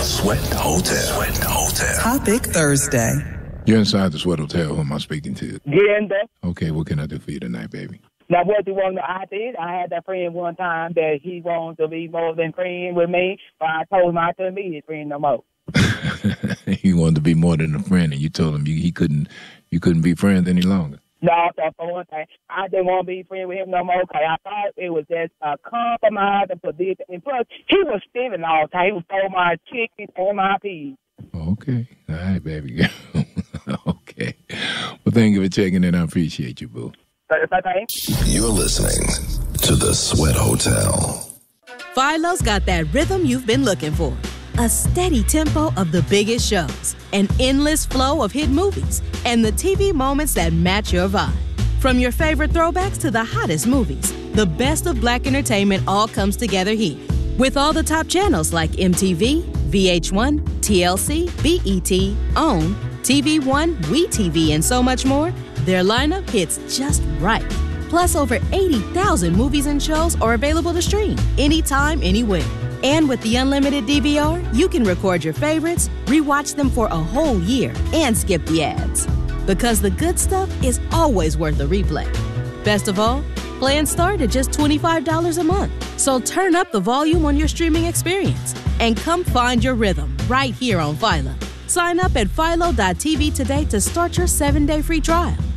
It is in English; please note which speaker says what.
Speaker 1: Sweat Hotel.
Speaker 2: Topic Thursday.
Speaker 3: You're inside the Sweat Hotel. Who am I speaking to?
Speaker 4: Glenda.
Speaker 3: Okay, what can I do for you tonight, baby?
Speaker 4: Now, what you want? I did. I had that friend one time that he wanted to be more than friend with me, but I told him I couldn't be his friend no more.
Speaker 3: He wanted to be more than a friend, and you told him you couldn't be friends any longer.
Speaker 4: No, that's for one thing. I didn't want to be friends with him no more because I thought it was just a compromise and position. And plus, he was stealing all the time. He was throwing my chickens and my peas.
Speaker 3: Okay. All right, baby. Okay. Well, thank you for checking in. I appreciate you, boo.
Speaker 1: You're listening to the Sweat Hotel.
Speaker 5: Philo's got that rhythm you've been looking for. A steady tempo of the biggest shows, an endless flow of hit movies, and the TV moments that match your vibe. From your favorite throwbacks to the hottest movies, the best of Black entertainment all comes together here. With all the top channels like MTV, VH1, TLC, BET, OWN, TV One, WeTV, and so much more, their lineup hits just right. Plus, over 80,000 movies and shows are available to stream anytime, anywhere. And with the unlimited DVR, you can record your favorites, rewatch them for a whole year, and skip the ads. Because the good stuff is always worth a replay. Best of all, plans start at just $25 a month. So turn up the volume on your streaming experience and come find your rhythm right here on Philo. Sign up at philo.tv today to start your 7-day free trial.